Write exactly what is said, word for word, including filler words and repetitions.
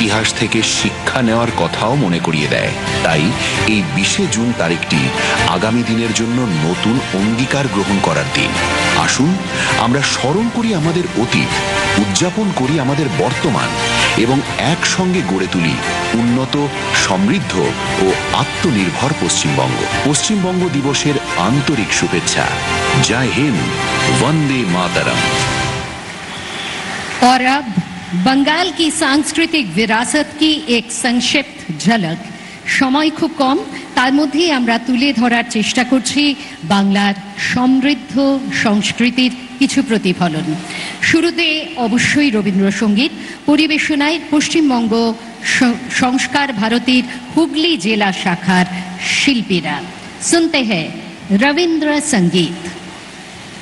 ইতিহাস থেকে শিক্ষা নেওয়ার কথাও মনে করিয়ে দেয়। তাই এই বিশে জুন তারিখটি আগামী দিনের জন্য নতুন অঙ্গীকার গ্রহণ করার দিন। আসুন আমরা স্মরণ করি আমাদের অতীত, উদযাপন করি আমাদের বর্তমান এবং একসঙ্গে গড়ে তুলি উন্নত, সমৃদ্ধ ও আত্মনির্ভর পশ্চিমবঙ্গ। পশ্চিমবঙ্গ দিবসের আন্তরিক শুভেচ্ছা। জয় হিন্দ, वंदे मातरम। और अब बंगाल की सांस्कृतिक विरासत की एक संक्षिप्त झलक। समय खूब कम, तार मধ্যে আমরা তুলে ধরার চেষ্টা করছি বাংলার সমৃদ্ধ সংস্কৃতির কিছু প্রতিফলন। শুরুতে অবশ্যই রবীন্দ্রসঙ্গীত পরিবেশনায় পশ্চিমবঙ্গ সংস্কার ভারতীর হুগলি জেলা শাখার শিল্পীরা। শুনতে হ্যায় রবীন্দ্র সঙ্গীত।